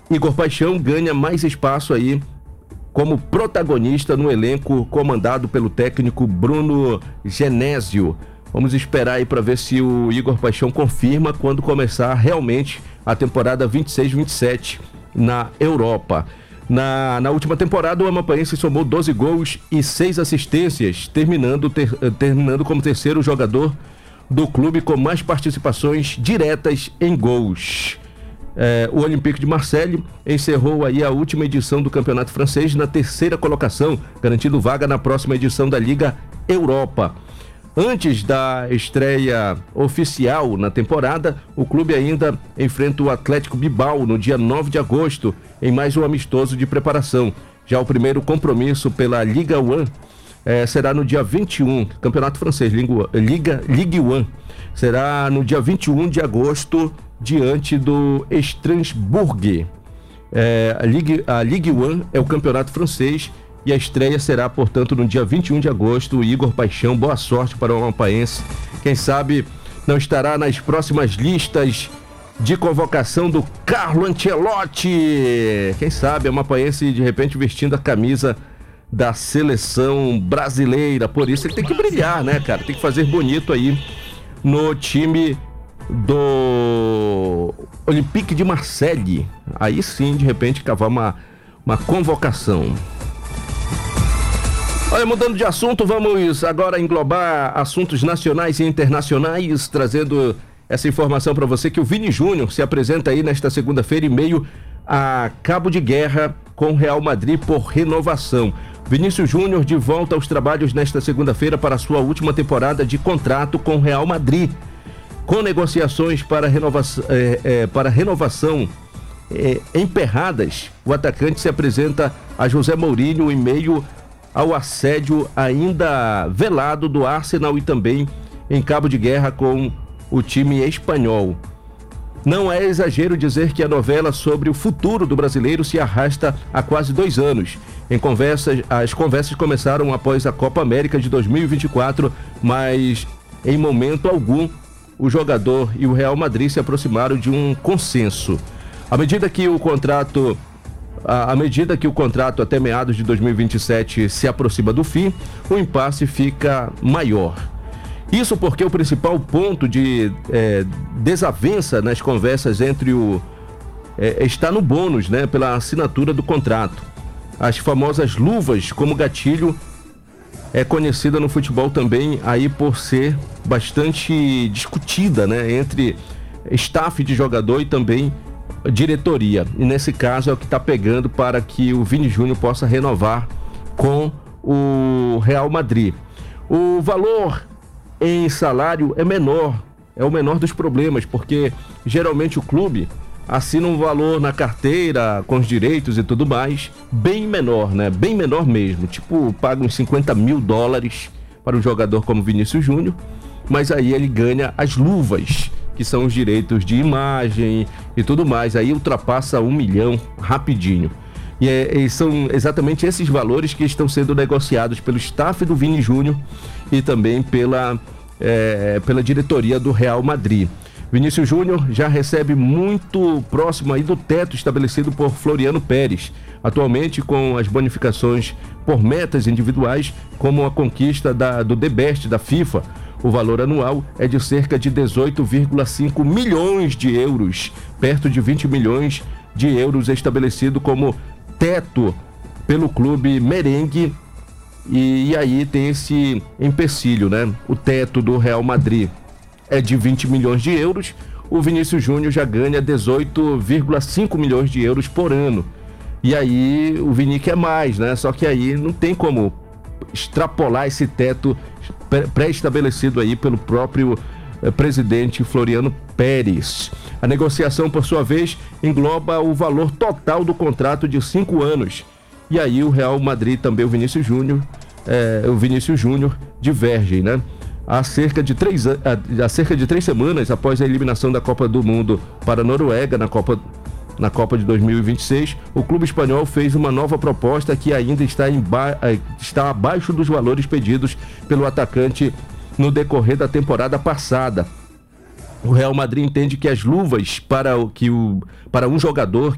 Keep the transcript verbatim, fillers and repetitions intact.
Igor Paixão ganha mais espaço aí como protagonista no elenco comandado pelo técnico Bruno Genésio. Vamos esperar aí para ver se o Igor Paixão confirma quando começar realmente a temporada vinte e seis vinte e sete na Europa. Na, na última temporada, o Amapaense somou doze gols e seis assistências, terminando, ter, terminando como terceiro jogador do clube com mais participações diretas em gols. É, o Olympique de Marseille encerrou aí a última edição do Campeonato Francês na terceira colocação, garantindo vaga na próxima edição da Liga Europa. Antes da estreia oficial na temporada, o clube ainda enfrenta o Atlético Bilbao no dia nove de agosto, em mais um amistoso de preparação. Já o primeiro compromisso pela Liga um eh, será no dia vinte e um, Campeonato Francês, Liga, Ligue um, será no dia vinte e um de agosto, diante do Strasbourg. É, a, Ligue, a Ligue um é o campeonato francês e a estreia será, portanto, no dia vinte e um de agosto. O Igor Paixão, boa sorte para o Amapaense. Quem sabe não estará nas próximas listas de convocação do Carlo Ancelotti. Quem sabe o Amapaense, de repente, vestindo a camisa da seleção brasileira. Por isso ele tem que brilhar, né, cara? Tem que fazer bonito aí no time do Olympique de Marseille. Aí sim, de repente, cavar uma, uma convocação. Olha, mudando de assunto, vamos agora englobar assuntos nacionais e internacionais, trazendo essa informação para você que o Vini Júnior se apresenta aí nesta segunda-feira em meio a cabo de guerra com o Real Madrid por renovação. Vinícius Júnior de volta aos trabalhos nesta segunda-feira para a sua última temporada de contrato com o Real Madrid. Com negociações para, renova, é, é, para renovação é, emperradas, o atacante se apresenta a José Mourinho em meio ao assédio ainda velado do Arsenal e também em cabo de guerra com o time espanhol. Não é exagero dizer que a novela sobre o futuro do brasileiro se arrasta há quase dois anos. Em conversas, as conversas começaram após a Copa América de dois mil e vinte e quatro, mas em momento algum o jogador e o Real Madrid se aproximaram de um consenso. À medida que o contrato, à medida que o contrato até meados de dois mil e vinte e sete se aproxima do fim, o impasse fica maior. Isso porque o principal ponto de é, desavença nas conversas entre o é, está no bônus, né, pela assinatura do contrato. As famosas luvas como gatilho é conhecida no futebol também aí por ser bastante discutida, né, entre staff de jogador e também diretoria. E nesse caso é o que está pegando para que o Vini Júnior possa renovar com o Real Madrid. O valor em salário é menor, é o menor dos problemas, porque geralmente o clube assina um valor na carteira, com os direitos e tudo mais, bem menor, né? Bem menor mesmo, tipo, paga uns cinquenta mil dólares para um jogador como Vinícius Júnior, mas aí ele ganha as luvas, que são os direitos de imagem e tudo mais, aí ultrapassa um milhão rapidinho. E, é, e são exatamente esses valores que estão sendo negociados pelo staff do Vini Júnior e também pela, é, pela diretoria do Real Madrid. Vinícius Júnior já recebe muito próximo aí do teto estabelecido por Floriano Pérez, atualmente com as bonificações por metas individuais, como a conquista da, do The Best da FIFA. O valor anual é de cerca de dezoito vírgula cinco milhões de euros, perto de vinte milhões de euros estabelecido como teto pelo clube merengue. E, e aí tem esse empecilho, né? O teto do Real Madrid é de vinte milhões de euros, o Vinícius Júnior já ganha dezoito vírgula cinco milhões de euros por ano. E aí o Vini quer mais, né? Só que aí não tem como extrapolar esse teto pré-estabelecido aí pelo próprio eh, presidente Floriano Pérez. A negociação, por sua vez, engloba o valor total do contrato de cinco anos. E aí o Real Madrid, também o Vinícius Júnior, eh, o Vinícius Júnior divergem, né? Há cerca de três, há cerca de três semanas após a eliminação da Copa do Mundo para a Noruega na Copa, na Copa de dois mil e vinte e seis, o clube espanhol fez uma nova proposta que ainda está, em ba... está abaixo dos valores pedidos pelo atacante no decorrer da temporada passada. O Real Madrid entende que as luvas para, o... que o... para um jogador